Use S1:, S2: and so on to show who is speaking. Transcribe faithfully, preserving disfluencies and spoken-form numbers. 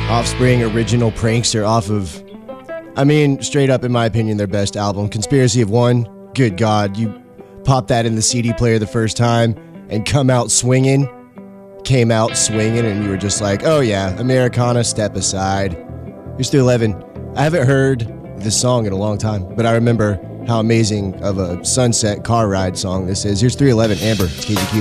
S1: Offspring, original prankster off of, I mean, straight up, in my opinion, their best album. Conspiracy of One, good God. You pop that in the C D player the first time and come out swinging, came out swinging, and you were just like, oh yeah, Americana, step aside. Here's three eleven. I haven't heard this song in a long time, but I remember how amazing of a sunset car ride song this is. Here's three eleven, Amber, K G Q.